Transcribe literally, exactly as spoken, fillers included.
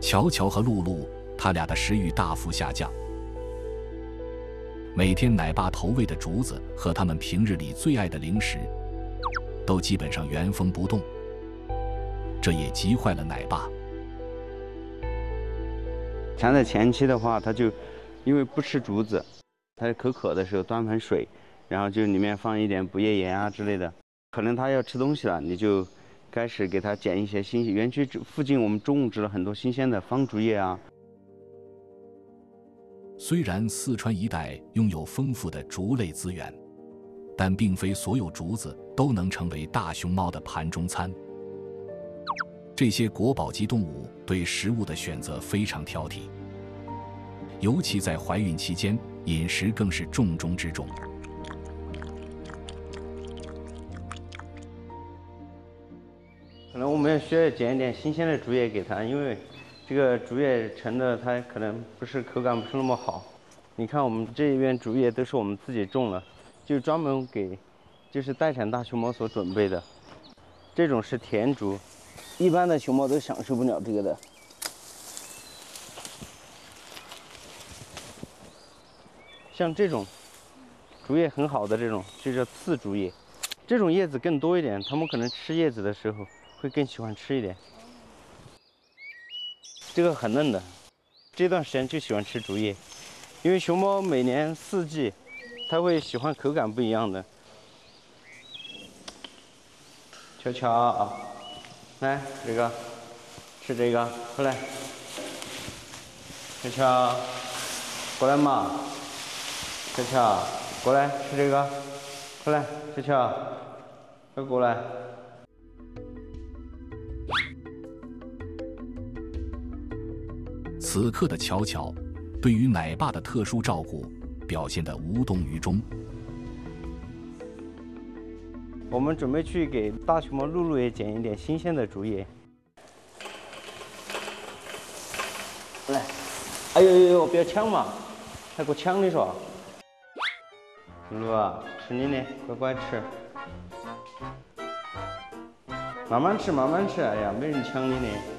乔乔和露露，他俩的食欲大幅下降。每天奶爸投喂的竹子和他们平日里最爱的零食，都基本上原封不动，这也急坏了奶爸。 像在前期的话，他就因为不吃竹子，他口渴的时候端盆水，然后就里面放一点不夜盐啊之类的。可能他要吃东西了，你就开始给他捡一些新鲜。园区附近我们中午植了很多新鲜的方竹叶啊。 虽然四川一带拥有丰富的竹类资源，但并非所有竹子都能成为大熊猫的盘中餐。这些国宝级动物对食物的选择非常挑剔，尤其在怀孕期间，饮食更是重中之重。 可能我们需要捡一点新鲜的竹叶给它，因为这个竹叶成的它可能不是口感不是那么好。你看我们这一边竹叶都是我们自己种的，就专门给就是待产大熊猫所准备的。这种是甜竹，一般的熊猫都享受不了这个的。像这种竹叶很好的这种，就叫刺竹叶。这种叶子更多一点，它们可能吃叶子的时候会更喜欢吃一点。这个很嫩的，这段时间就喜欢吃竹叶，因为熊猫每年四季，它会喜欢口感不一样的。乔乔啊，来这个，吃这个，过来。乔乔，过来嘛。乔乔，过来吃这个，过来，乔乔，快过来。 此刻的乔乔，对于奶爸的特殊照顾表现得无动于衷。 我们准备去给大熊猫露露也捡一点新鲜的竹叶。来，哎呦呦呦，不要抢嘛，还给我抢的说。露露啊，吃你的，乖乖吃。慢慢吃，慢慢吃，哎呀，没人抢你的。